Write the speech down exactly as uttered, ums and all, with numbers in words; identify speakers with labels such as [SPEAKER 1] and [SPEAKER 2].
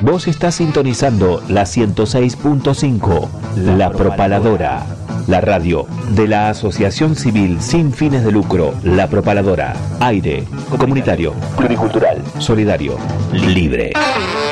[SPEAKER 1] Vos estás sintonizando la ciento seis punto cinco, La Propaladora, la radio de la Asociación Civil sin fines de lucro, La Propaladora. Aire comunitario, pluricultural, solidario, libre.